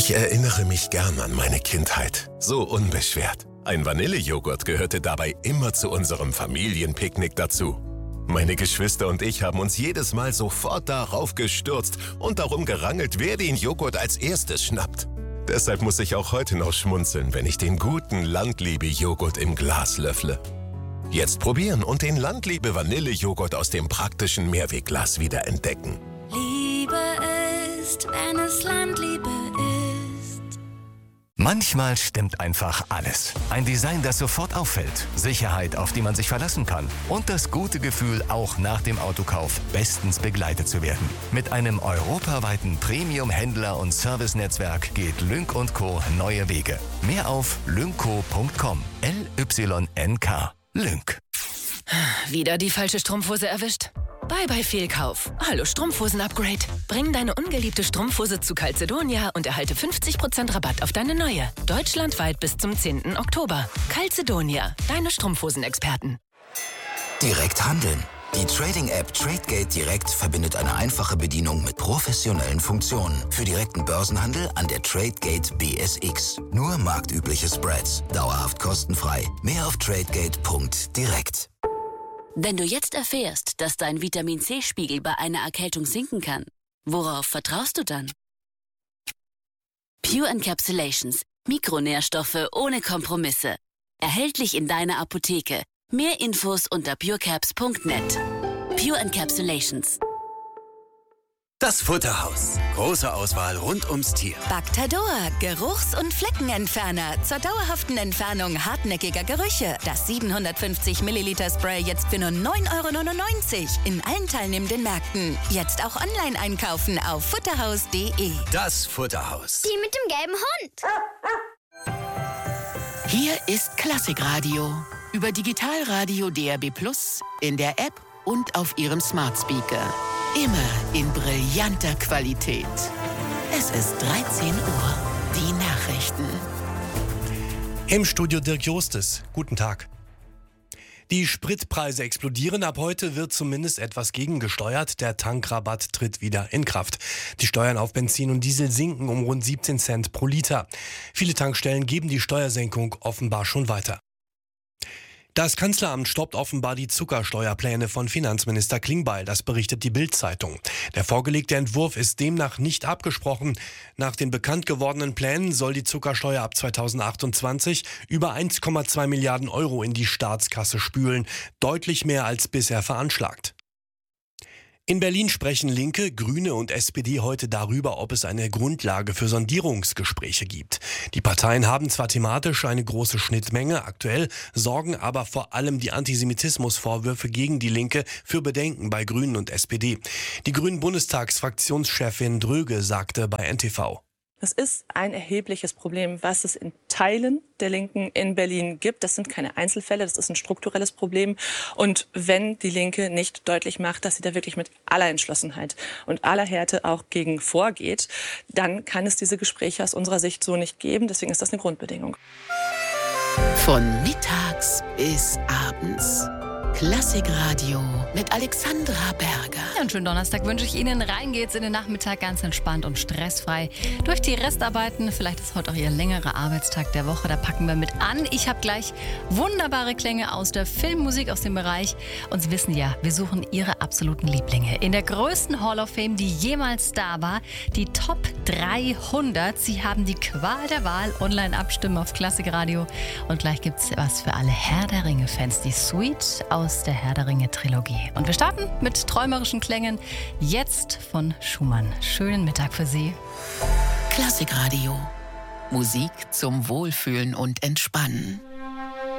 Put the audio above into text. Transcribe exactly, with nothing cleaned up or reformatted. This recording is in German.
Ich erinnere mich gern an meine Kindheit. So unbeschwert. Ein Vanillejoghurt gehörte dabei immer zu unserem Familienpicknick dazu. Meine Geschwister und ich haben uns jedes Mal sofort darauf gestürzt und darum gerangelt, wer den Joghurt als erstes schnappt. Deshalb muss ich auch heute noch schmunzeln, wenn ich den guten Landliebe-Joghurt im Glas löffle. Jetzt probieren und den Landliebe-Vanillejoghurt aus dem praktischen Mehrwegglas wieder entdecken. Liebe ist, wenn es Landliebe ist. Manchmal stimmt einfach alles. Ein Design, das sofort auffällt, Sicherheit, auf die man sich verlassen kann und das gute Gefühl, auch nach dem Autokauf bestens begleitet zu werden. Mit einem europaweiten Premium-Händler- und Servicenetzwerk geht Lynk und Co. neue Wege. Mehr auf lynco punkt com. L Y N K. Lynk. Wieder die falsche Strumpfhose erwischt? Bye bye Fehlkauf. Hallo Strumpfhosen-Upgrade. Bring deine ungeliebte Strumpfhose zu Calzedonia und erhalte fünfzig Prozent Rabatt auf deine neue. Deutschlandweit bis zum zehnten Oktober. Calzedonia, deine Strumpfhosen-Experten. Direkt handeln. Die Trading-App Tradegate Direkt verbindet eine einfache Bedienung mit professionellen Funktionen. Für direkten Börsenhandel an der Tradegate B S X. Nur marktübliche Spreads. Dauerhaft kostenfrei. Mehr auf tradegate punkt direkt. Wenn du jetzt erfährst, dass dein Vitamin-C-Spiegel bei einer Erkältung sinken kann, worauf vertraust du dann? Pure Encapsulations. Mikronährstoffe ohne Kompromisse. Erhältlich in deiner Apotheke. Mehr Infos unter purecaps punkt net. Pure Encapsulations. Das Futterhaus. Große Auswahl rund ums Tier. Bactador, Geruchs- und Fleckenentferner. Zur dauerhaften Entfernung hartnäckiger Gerüche. Das siebenhundertfünfzig Milliliter Spray jetzt für nur neun Euro neunundneunzig. In allen teilnehmenden Märkten. Jetzt auch online einkaufen auf futterhaus punkt de. Das Futterhaus. Die mit dem gelben Hund. Hier ist Klassikradio. Über Digitalradio D A B Plus, in der App und auf Ihrem Smart Speaker. Immer in brillanter Qualität. Es ist dreizehn Uhr. Die Nachrichten. Im Studio Dirk Jostes. Guten Tag. Die Spritpreise explodieren. Ab heute wird zumindest etwas gegengesteuert. Der Tankrabatt tritt wieder in Kraft. Die Steuern auf Benzin und Diesel sinken um rund siebzehn Cent pro Liter. Viele Tankstellen geben die Steuersenkung offenbar schon weiter. Das Kanzleramt stoppt offenbar die Zuckersteuerpläne von Finanzminister Klingbeil, das berichtet die Bild-Zeitung. Der vorgelegte Entwurf ist demnach nicht abgesprochen. Nach den bekannt gewordenen Plänen soll die Zuckersteuer ab zweitausendachtundzwanzig über eins Komma zwei Milliarden Euro in die Staatskasse spülen, deutlich mehr als bisher veranschlagt. In Berlin sprechen Linke, Grüne und S P D heute darüber, ob es eine Grundlage für Sondierungsgespräche gibt. Die Parteien haben zwar thematisch eine große Schnittmenge, aktuell sorgen aber vor allem die Antisemitismusvorwürfe gegen die Linke für Bedenken bei Grünen und S P D. Die Grünen-Bundestagsfraktionschefin Dröge sagte bei N T V: Es ist ein erhebliches Problem, was es in Teilen der Linken in Berlin gibt. Das sind keine Einzelfälle, das ist ein strukturelles Problem. Und wenn die Linke nicht deutlich macht, dass sie da wirklich mit aller Entschlossenheit und aller Härte auch gegen vorgeht, dann kann es diese Gespräche aus unserer Sicht so nicht geben. Deswegen ist das eine Grundbedingung. Von mittags bis abends. Klassikradio mit Alexandra Berger. Ja, einen schönen Donnerstag wünsche ich Ihnen. Rein geht's in den Nachmittag ganz entspannt und stressfrei durch die Restarbeiten. Vielleicht ist heute auch Ihr längerer Arbeitstag der Woche. Da packen wir mit an. Ich habe gleich wunderbare Klänge aus der Filmmusik, aus dem Bereich. Und Sie wissen ja, wir suchen Ihre absoluten Lieblinge. In der größten Hall of Fame, die jemals da war, die Top dreihundert. Sie haben die Qual der Wahl. Online abstimmen auf Klassikradio. Und gleich gibt's was für alle Herr der Ringe-Fans. Die Suite aus der Herr der Ringe-Trilogie. Und wir starten mit träumerischen Klängen. Jetzt von Schumann. Schönen Mittag für Sie. Klassikradio. Musik zum Wohlfühlen und Entspannen.